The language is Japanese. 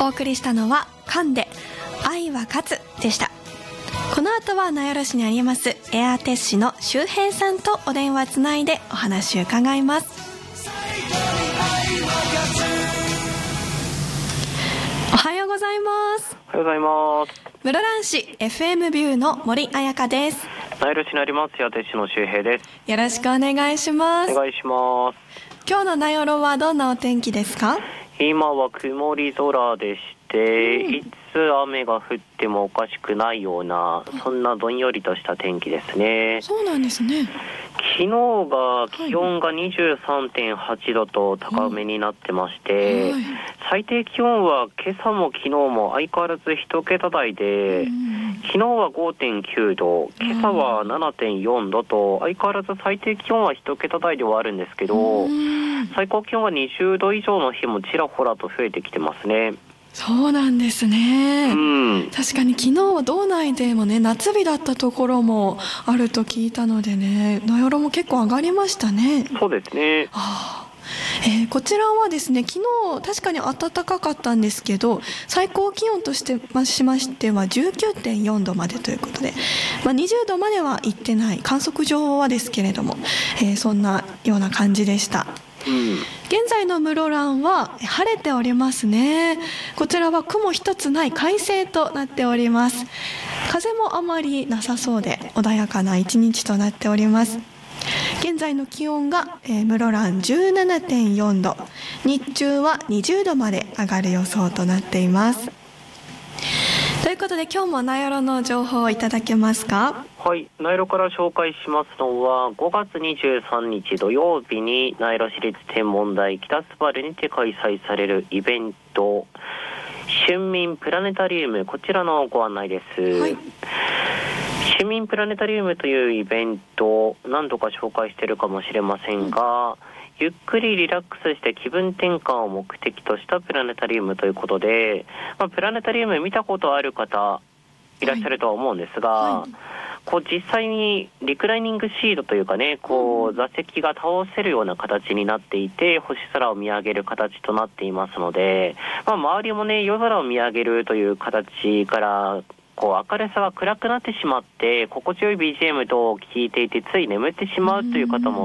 お送りしたのは噛んで愛は勝つでした。この後は名寄市にありますエアテッシの周平さんとお電話つないでお話を伺います。おはようございます。 おはようございます。 室蘭市 FM ビューの森彩香です。 名寄市にありますエアテッシの周平です。 よろしくお願いします。 お願いします。 今日の名寄はどんなお天気ですか？ 今は曇り空でして、いつ雨が降ってもおかしくないような、そんなどんよりとした天気ですね。 そうなんですね。 昨日が気温が 23.8 度と高めになってまして、最低気温は今朝も昨日も相変わらず一桁台で、昨日は 5.9 度、今朝は 7.4 度と相変わらず最低気温は一桁台ではあるんですけど、最高気温は20度以上の日もちらほらと増えてきてますね。 そうなんですね。確かに昨日は道内でもね、夏日だったところもあると聞いたのでね、名寄も結構上がりましたね。 そうですね。 こちらはですね、昨日確かに暖かかったんですけど、最高気温としてしましては 19.4 度までということで、20度までは行ってない、観測上はですけれども、そんなような感じでした。現在の室蘭は晴れておりますね。こちらは雲一つない快晴となっております。風もあまりなさそうで穏やかな一日となっております。現在の気温が室蘭 17.4 度、日中は20度まで上がる予想となっています。ということで今日も名寄の情報をいただけますか？ はい、名寄から紹介しますのは5月23日土曜日に名寄市立天文台北スバルにて開催されるイベント、春眠プラネタリウム、こちらのご案内です。春眠プラネタリウムというイベント、何度か紹介しているかもしれませんが、ゆっくりリラックスして気分転換を目的としたプラネタリウムということで、プラネタリウム見たことある方いらっしゃるとは思うんですが、実際にリクライニングシートというかね、座席が倒せるような形になっていて、星空を見上げる形となっていますので、周りもね、夜空を見上げるという形から明るさが暗くなってしまって心地よい BGM と聞いていてつい眠ってしまうという方も